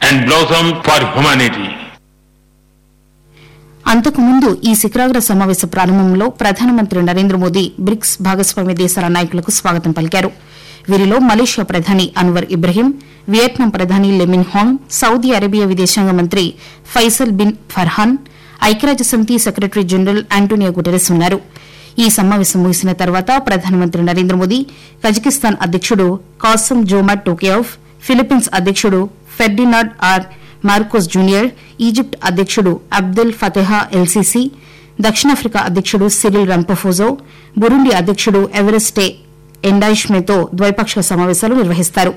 and blossom for humanity. అంతకుముందు ఈ శిఖరాగ్ర సమావేశ ప్రారంభంలో ప్రధానమంత్రి నరేంద్ర మోదీ బ్రిక్స్ భాగస్వామ్య దేశాల నాయకులకు స్వాగతం పలికారు. వీరిలో మలేషియా ప్రధాని అన్వర్ ఇబ్రహీం, వియత్నాం ప్రధాని లెమిన్ హాంగ్, సౌదీ అరేబియా విదేశాంగ మంత్రి ఫైసల్ బిన్ ఫర్హాన్, ఐక్యరాజ్యసమితి సెక్రటరీ జనరల్ ఆంటోనియో గుటెరెస్ ఉన్నారు. ఈ సమావేశం ముగిసిన తర్వాత ప్రధానమంత్రి నరేంద్ర మోదీ కజకిస్తాన్ అధ్యకుడు కాసమ్ జోమాట్ టోకేయోవ్, ఫిలిప్పీన్స్ అధ్యకుడు Ferdinand are Marcos junior, Egypt అధ్యకుడు అబ్దెల్ ఫతేహా ఎల్సీసీ, దక్షిణాఫ్రికా అధ్యకుడు సిరిల్ రంపఫోజో, బురుండి అధ్యకుడు ఎవరెస్టే ఎండాయిష్మేతో ద్వైపాక్షిక సమావేశాలు నిర్వహిస్తారు.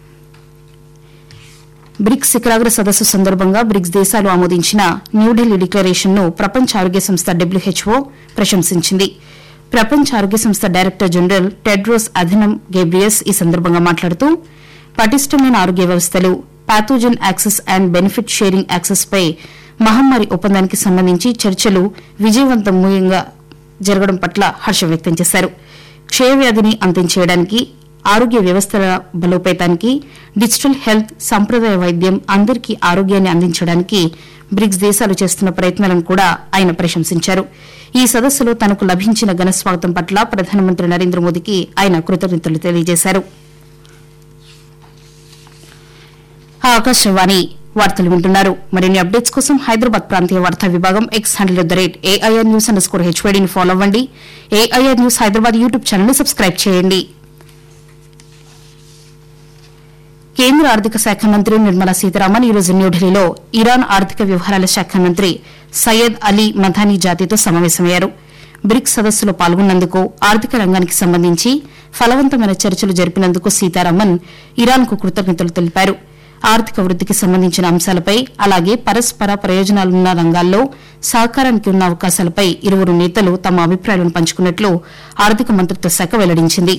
బ్రిక్స్ శిఖరాగ్ర సదస్సు సందర్భంగా బ్రిక్స్ దేశాలు ఆమోదించిన న్యూఢిల్లీ డిక్లరేషన్ ను ప్రపంచ ఆరోగ్య సంస్థ WHO ప్రశంసించింది. ప్రపంచ ఆరోగ్య సంస్థ డైరెక్టర్ జనరల్ టెడ్రోస్ అథనమ్ గేబ్రియస్ ఈ సందర్భంగా మాట్లాడుతూ పటిష్టమైన ఆరోగ్య వ్యవస్థలు, pathogen access and benefit sharing access పై మహమ్మారి ఒప్పందానికి సంబంధించి చర్చలు విజయవంతంగా జరగడం పట్ల హర్షం వ్యక్తం చేశారు. క్షయవ్యాధిని అంతం చేయడానికి, ఆరోగ్య వ్యవస్థల బలోపేతానికి, డిజిటల్ హెల్త్, సంప్రదాయ వైద్యం, అందరికీ ఆరోగ్యాన్ని అందించడానికి బ్రిక్స్ దేశాలు చేస్తున్న ప్రయత్నాలను కూడా ఆయన ప్రశంసించారు. ఈ సదస్సులో తనకు లభించిన ఘన స్వాగతం పట్ల ప్రధానమంత్రి నరేంద్ర మోదీకి ఆయన కృతజ్ఞతలు తెలియజేశారు. ఆకాశవాణి వార్తలు వింటున్నారు. మరిన్ని అప్డేట్స్ కోసం హైదరాబాద్ ప్రాంతీయ వార్తా విభాగం ఎక్స్ హ్యాండిల్ @AIRnews_HYD ని ఫాలో అవ్వండి. AIR news Hyderabad YouTube channel ని సబ్స్క్రైబ్ చేయండి. కేంద్ర ఆర్థిక శాఖ మంత్రి నిర్మలా సీతారామన్ ఈరోజు న్యూఢిల్లీలో ఇరాన్ ఆర్థిక వ్యవహారాల శాఖ మంత్రి సయ్యద్ అలీ మధానీ జాతీతో సమావేశమయ్యారు. బ్రిక్స్ సదస్సులో పాల్గొన్నందుకు, ఆర్థిక రంగానికి సంబంధించి ఫలవంతమైన చర్చలు జరిపినందుకు సీతారామన్ ఇరాన్కు కృతజ్ఞతలు తెలిపారు. ఆర్థిక వృద్దికి సంబంధించిన అంశాలపై, అలాగే పరస్పర ప్రయోజనాలున్న రంగాల్లో సహకారానికి ఉన్న అవకాశాలపై ఇరువురు నేతలు తమ అభిప్రాయాలను పంచుకున్నట్లు ఆర్థిక మంత్రిత్వ శాఖ వెల్లడించింది.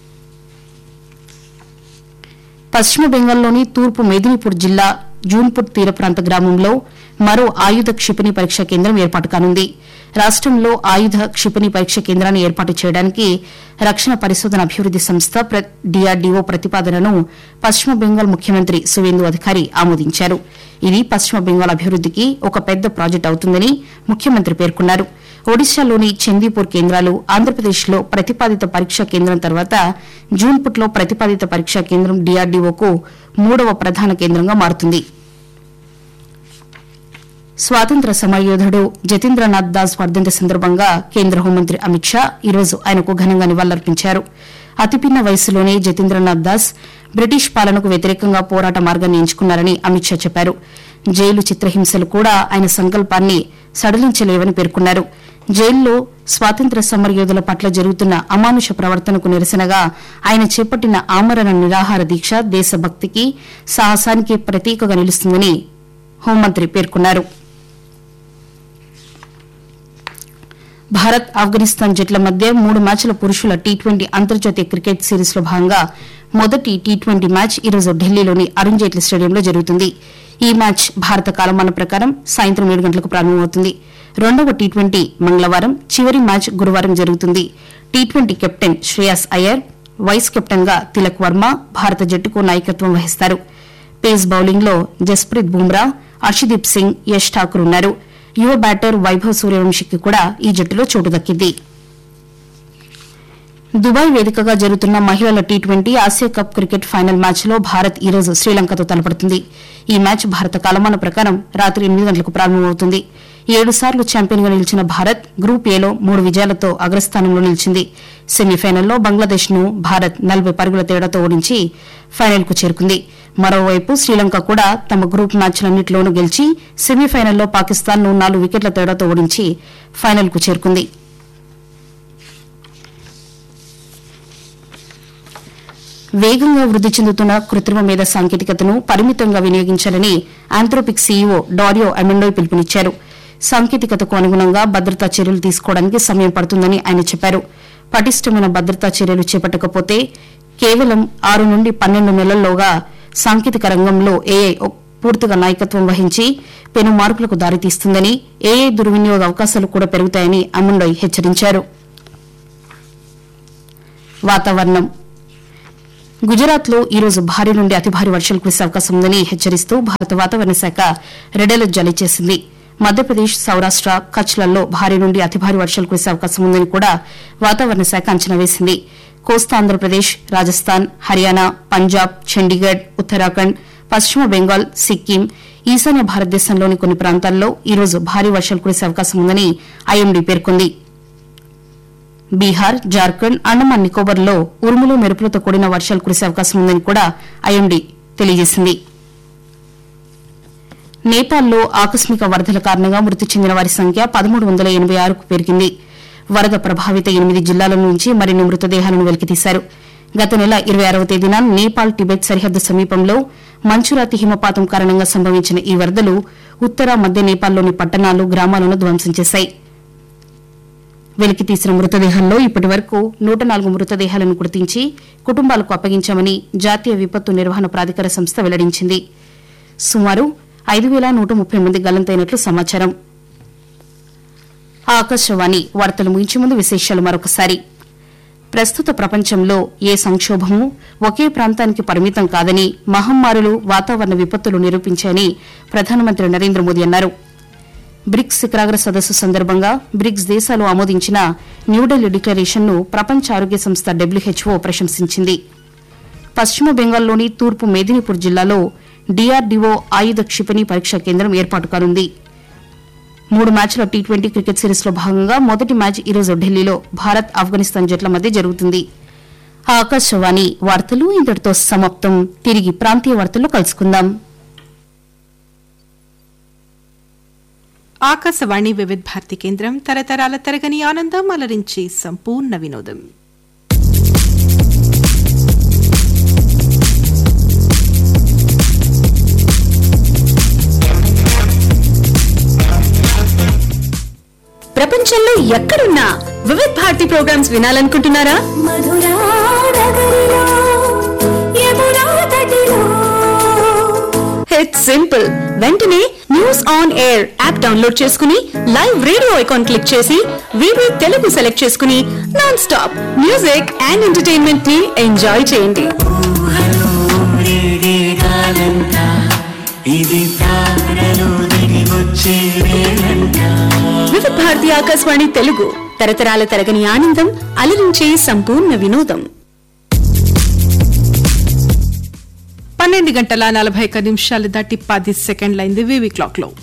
పశ్చిమ బెంగాల్లోని తూర్పు మేదినీపూర్ జిల్లా జూన్పూర్ తీర ప్రాంత గ్రామంలో మరో ఆయుధ క్షిపణి పరీక్షా కేంద్రం ఏర్పాటు కానుంది. రాష్టంలో ఆయుధ క్షిపణి పరీక్ష కేంద్రాన్ని ఏర్పాటు చేయడానికి రక్షణ పరిశోధన అభివృద్ది సంస్థ DRDO ప్రతిపాదనను పశ్చిమ బెంగాల్ ముఖ్యమంత్రి సువేందు అధికారి ఆమోదించారు. ఇది పశ్చిమ బెంగాల్ అభివృద్దికి ఒక పెద్ద ప్రాజెక్టు అవుతుందని ముఖ్యమంత్రి పేర్కొన్నారు. ఒడిశాలోని చందీపూర్ కేంద్రాలు, ఆంధ్రప్రదేశ్లో ప్రతిపాదిత పరీక్షా కేంద్రం తర్వాత జూన్పుట్లో ప్రతిపాదిత పరీక్షా కేంద్రం DRDOకు 3వ ప్రధాన కేంద్రంగా మారుతుంది. స్వాతంత్ర సమరయోధుడు జతీంద్రనాథ్ దాస్ వర్ధంతి సందర్భంగా కేంద్ర హోంమంత్రి అమిత్ షా ఈరోజు ఆయనకు ఘనంగా నివాళులర్పించారు. అతిపిన్న వయసులోనే జతీంద్రనాథ్ దాస్ బ్రిటిష్ పాలనకు వ్యతిరేకంగా పోరాట మార్గాన్ని ఎంచుకున్నారని అమిత్ షా చెప్పారు. జైలు చిత్రహింసలు కూడా ఆయన సంకల్పాన్ని సడలించలేవని పేర్కొన్నారు. జైల్లో స్వాతంత్ర సమరయోధుల పట్ల జరుగుతున్న అమానుష ప్రవర్తనకు నిరసనగా ఆయన చేపట్టిన ఆమరణ నిరాహార దీక్ష దేశభక్తికి, సాహసానికి ప్రతీకగా నిలుస్తుందని హోంమంత్రి పేర్కొన్నారు. భారత్, ఆఫ్ఘనిస్తాన్ జట్ల మధ్య 3 మ్యాచ్ల పురుషుల T20 అంతర్జాతీయ క్రికెట్ సిరీస్లో భాగంగా మొదటి T20 మ్యాచ్ ఈరోజు ఢిల్లీలోని అరుణ్ జైట్లీ స్టేడియంలో జరుగుతుంది. ఈ మ్యాచ్ భారత కాలమాన ప్రకారం సాయంత్రం 7 గంటలకు ప్రారంభమవుతుంది. రెండవ T20 మంగళవారం, చివరి మ్యాచ్ గురువారం జరుగుతుంది. T20 captain Shreyas Iyer, vice captain గా తిలక్ వర్మ భారత జట్టుకు నాయకత్వం వహిస్తారు. పేస్ బౌలింగ్లో జస్ప్రీత్ బుమ్రా, అర్షదీప్ సింగ్, యష్ ఠాకూర్ ఉన్నారు. యువ బ్యాటర్ వైభవ్ సూర్యవంశీకి కూడా ఈ జట్టులో చోటు దక్కింది. దుబాయ్ వేదికగా జరుగుతున్న మహిళల T20 Asia cup cricket final మ్యాచ్లో భారత్ ఈరోజు శ్రీలంకతో తలపడుతుంది. ఈ మ్యాచ్ భారత కాలమాన ప్రకారం రాత్రి 8 గంటలకు ప్రారంభమవుతుంది. 7 సార్లు ఛాంపియన్గా నిలిచిన భారత్ గ్రూప్ ఏలో 3 విజయాలతో అగ్రస్థానంలో నిలిచింది. సెమీఫైనల్లో బంగ్లాదేశ్ను భారత్ 40 పరుగుల తేడాతో ఓడించి ఫైనల్కు చేరుకుంది. మరోవైపు శ్రీలంక కూడా తమ గ్రూప్ మ్యాచ్లన్నింటిలోనూ గెలిచి సెమీఫైనల్లో పాకిస్తాన్ను 4 వికెట్ల తేడాతో ఓడించి ఫైనల్కు చేరుకుంది. వేగంగా వృద్ది చెందుతున్న కృత్రిమ మేధ సాంకేతికతను పరిమితంగా వినియోగించాలని ఆంథ్రోపిక్ సీఈఓ డారియో అమెండోయ్ పిలుపునిచ్చారు. సాంకేతికతకు అనుగుణంగా భద్రతా చర్యలు తీసుకోవడానికి సమయం పడుతుందని ఆయన చెప్పారు. పటిష్టమైన భద్రతా చర్యలు చేపట్టకపోతే కేవలం 6 నుండి 12 నెలల్లోగా సాంకేతిక రంగంలో ఏఐ పూర్తిగా నాయకత్వం వహించి పెను మార్పులకు దారితీస్తుందని, ఏఐ దుర్వినియోగ అవకాశాలు కూడా పెరుగుతాయని అమెండోయ్ హెచ్చరించారు. వాతావరణం గుజరాత్లో ఈ రోజు భారీ నుండి అతి భారీ వర్షాలు కురిసే అవకాశం ఉందని హెచ్చరిస్తూ భారత వాతావరణ శాఖ రెడ్ అలర్ట్ జారీ చేసింది. మధ్యప్రదేశ్, సౌరాష్ట, కచ్లలో భారీ నుండి అతి భారీ వర్షాలు కురిసే అవకాశం ఉందని కూడా వాతావరణ శాఖ అంచనా వేసింది. కోస్తా ఆంధ్రప్రదేశ్, రాజస్థాన్, హర్యానా, పంజాబ్, చండీగఢ్, ఉత్తరాఖండ్, పశ్చిమ బెంగాల్, సిక్కిం, ఈశాన్య భారతదేశంలోని కొన్ని ప్రాంతాల్లో ఈ రోజు భారీ వర్షాలు కురిసే అవకాశం ఉందని ఐఎండీ పేర్కొంది. బీహార్, జార్ఖండ్, అండమాన్ నికోబార్లో ఉరుములు మెరుపులతో కూడిన వర్షాలు కురిసే అవకాశం ఉందని కూడా ఐఎండీ తెలియజేసింది. నేపాల్లో ఆకస్మిక వరదల కారణంగా మృతి చెందిన వారి సంఖ్య 1386కు పెరిగింది. వరద ప్రభావిత 8 జిల్లాల నుంచి మరిన్ని మృతదేహాలను వెలికితీశారు. గత నెల 26వ తేదీన నేపాల్ టిబెట్ సరిహద్దు సమీపంలో మంచురాతి హిమపాతం కారణంగా సంభవించిన ఈ వరదలు ఉత్తర మధ్య నేపాల్లోని పట్టణాలు, గ్రామాలను ధ్వంసం చేశాయి. వెలికితీసిన మృతదేహాల్లో ఇప్పటి వరకు 104 మృతదేహాలను గుర్తించి కుటుంబాలకు అప్పగించామని జాతీయ విపత్తు నిర్వహణ ప్రాధికార సంస్థ వెల్లడించింది. సుమారు 5,130 మంది గల్లంతైనట్లు సమాచారం. ఆకాశవాణి వార్తలు ముగించే ముందు విశేషాలు మరొకసారి. ప్రస్తుత ప్రపంచంలో ఏ సంక్షోభమూ ఒకే ప్రాంతానికి పరిమితం కాదని మహమ్మారులు, వాతావరణ విపత్తులు నిరూపించాయని ప్రధానమంత్రి నరేంద్ర మోదీ అన్నారు. బ్రిక్స్ శిఖరాగ్ర సదస్సు సందర్భంగా బ్రిక్స్ దేశాలు ఆమోదించిన న్యూఢిల్లీ డిక్లరేషన్ను ప్రపంచ ఆరోగ్య సంస్థ WHO ప్రశంసించింది. పశ్చిమ బెంగాల్లోని తూర్పు మేదినీపూర్ జిల్లాలో డీఆర్డీఓ ఆయుధ క్షిపణి పరీక్షా కేంద్రం ఏర్పాటు కానుంది. 3 మ్యాచ్ల టీ20 క్రికెట్ సిరీస్లో భాగంగా మొదటి మ్యాచ్ ఈ రోజు ఢిల్లీలో భారత్, ఆఫ్ఘనిస్తాన్ జట్ల మధ్య జరుగుతుంది. ఆకాశవాణి వార్తలు ఇంతటితో సమాప్తం. తిరిగి ప్రాంతీయ వార్తల్లో కలుసుకుందాం. ఆకాశవాణి వివిధ భారతి కేంద్రం తరతరాల తరగని ఆనందం అలరించి సంపూర్ణ వినోదం. ప్రపంచంలో ఎక్కడున్నా వివిధ భారతి ప్రోగ్రామ్స్ వినాలనుకుంటున్నారా? It's simple. వెంటనే news on air app download చేసుకుని లైవ్ రేడియో ఐకాన్ క్లిక్ చేసి వివి తెలుగు సెలెక్ట్ చేసుకుని non stop music and entertainment ని ఎంజాయ్ చేయండి. వివిధ భారతి ఆకాశవాణి తెలుగు తరతరాల తరగని ఆనందం అలరించే సంపూర్ణ వినోదం. 12:41 దాటి 10 సెకండ్లైంది వివి క్లాక్ లో.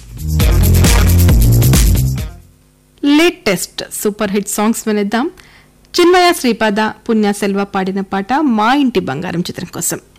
లేటెస్ట్ సూపర్ హిట్ సాంగ్స్ వినేద్దాం. చిన్మయ, శ్రీపాద, పుణ్య సెల్వ పాడిన పాట మా ఇంటి బంగారం చిత్రం కోసం.